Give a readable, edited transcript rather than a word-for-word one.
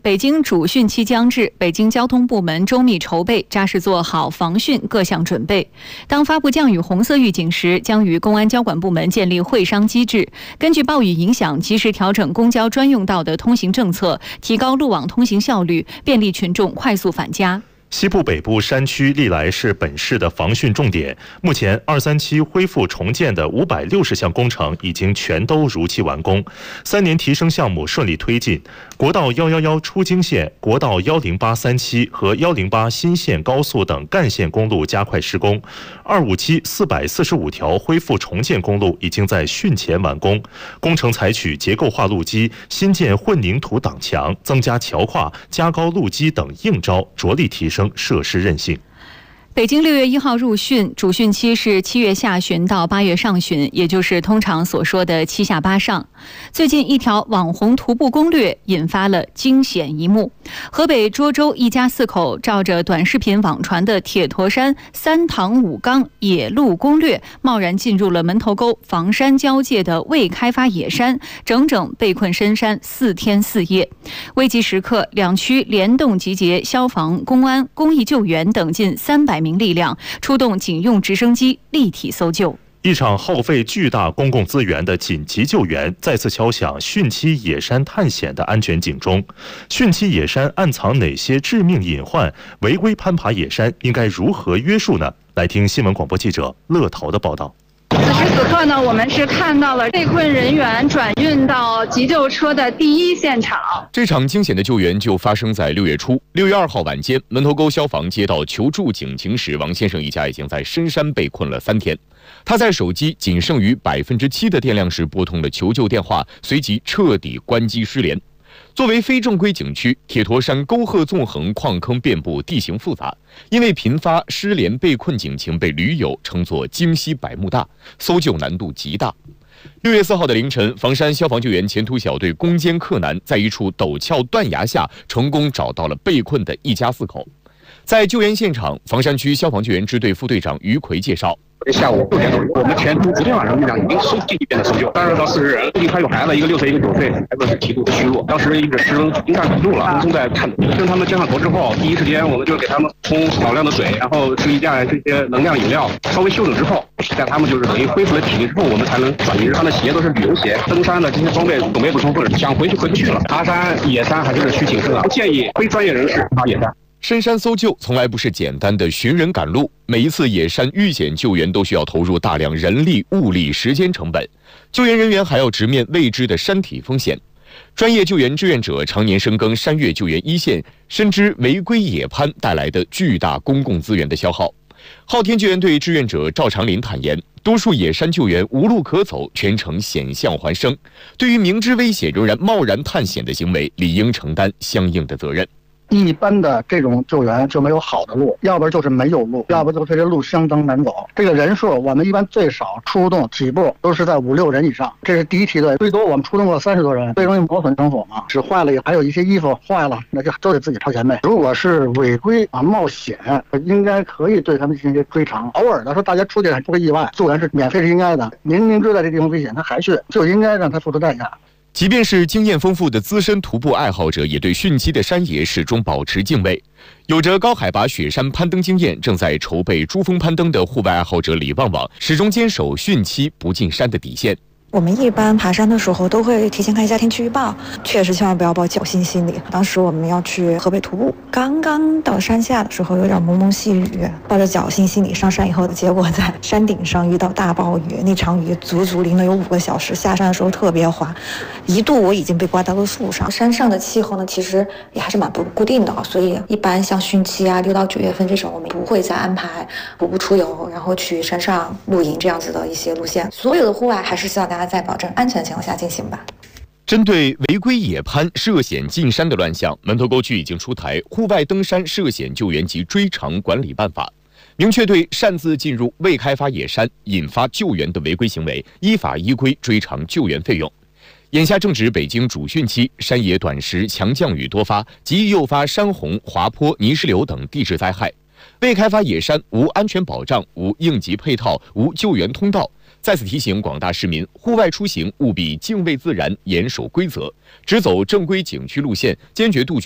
北京主汛期将至，北京交通部门周密筹备，扎实做好防汛各项准备。当发布降雨红色预警时，将与公安交管部门建立会商机制，根据暴雨影响及时调整公交专用道的通行政策，提高路网通行效率，便利群众快速返家。 西部北部山区历来是本市的防汛重点，目前2、3期恢复重建的560项工程已经全都如期完工，3年提升项目顺利推进。国道111出京线、国道108-3期和108新线高速等干线公路加快施工，2、5期445条恢复重建公路已经在汛前完工。工程采取结构化路基、新建混凝土挡墙、增加桥跨、加高路基等硬招，着力提升设施韧性。 北京6月1号入汛，主汛期是7月下旬到8月上旬，也就是通常所说的7下8上。最近一条网红徒步攻略引发了惊险一幕。河北涿州一家4口照着短视频网传的铁驼山3堂5岗野路攻略，贸然进入了门头沟房山交界的未开发野山，整整被困深山4天4夜。危急时刻，两区联动集结消防、公安、公益救援等近300名力量，出动警用直升机立体搜救。 一场耗费巨大公共资源的紧急救援，再次敲响汛期野山探险的安全警钟。汛期野山暗藏哪些致命隐患？违规攀爬野山应该如何约束呢？来听新闻广播记者乐淘的报道。 此时此刻呢，我们是看到了被困人员转运到急救车的第一现场。 这场惊险的救援就发生在6月初。6月2号晚间，门头沟消防接到求助警情时，王先生一家已经在深山被困了3天。他在手机仅剩余7%的电量时拨通了求救电话，随即彻底关机失联。作为非正规景区，铁驼山沟壑纵横，矿坑遍布，地形复杂。因为频发失联被困警情被驴友称作惊西百慕大，搜救难度极大。6月4号的凌晨，房山消防救援前途小队攻坚克难，在一处陡峭断崖下成功找到了被困的一家4口。在救援现场，房山区消防救援支队副队长于奎介绍。 下午6点多，我们昨天晚上力量已经收进一边的搜救，30到40人，最近还有孩子，一个6岁，一个9岁，孩子是极度的虚弱，当时一个师已经站不住了，正在看。跟他们接上头之后，第一时间我们就给他们冲少量的水，然后吃一下这些能量饮料，稍微休整之后，在他们就是等于恢复了体力之后，我们才能转移。他的鞋都是旅游鞋，登山的这些装备准备不充分，想回去回不去了。爬山、野山还是需谨慎啊，不建议非专业人士爬野山。 深山搜救从来不是简单的寻人赶路，每一次野山遇险救援都需要投入大量人力、物力、时间成本，救援人员还要直面未知的山体风险。专业救援志愿者常年深耕山岳救援一线，深知违规野攀带来的巨大公共资源的消耗。昊天救援队志愿者赵长林坦言，多数野山救援无路可走，全程险象环生，对于明知危险仍然贸然探险的行为，理应承担相应的责任。 一般的这种救援就没有好的路，要不然就是没有路，要不就是这路相当难走。这个人数我们一般最少出动起步都是在5、6人以上，这是第一梯队，最多我们出动过30多人，最容易磨损成锁嘛，纸坏了还有一些衣服坏了，那就都得自己掏钱呗。如果是违规冒险，应该可以对他们进行一些追偿。偶尔的说大家出去出个意外，救援是免费是应该的，明知道这地方危险他还去，就应该让他付出代价。 即便是经验丰富的资深徒步爱好者，也对汛期的山野始终保持敬畏。有着高海拔雪山攀登经验，正在筹备珠峰攀登的户外爱好者李旺旺，始终坚守汛期不进山的底线。 我们一般爬山的时候都会提前看一下天气预报，确实千万不要抱侥幸心理。当时我们要去河北徒步，刚刚到山下的时候有点蒙蒙细雨，抱着侥幸心理上山以后的结果，在山顶上遇到大暴雨，那场雨足足淋了有5个小时，下山的时候特别滑，一度我已经被刮到了树上。山上的气候呢，其实也还是蛮不固定的，所以一般像汛期啊6到9月份这种，我们不会再安排徒步出游，然后去山上露营这样子的一些路线。所有的户外还是希望大家在保证安全的情况下进行吧。 针对违规野攀、涉险进山的乱象，门头沟区已经出台《户外登山涉险救援及追偿管理办法》，明确对擅自进入未开发野山引发救援的违规行为，依法依规追偿救援费用。眼下正值北京主汛期，山野短时强降雨多发，极易诱发山洪、滑坡、泥石流等地质灾害。未开发野山无安全保障、无应急配套、无救援通道。再次提醒广大市民，户外出行务必敬畏自然，严守规则，只走正规景区路线，坚决杜绝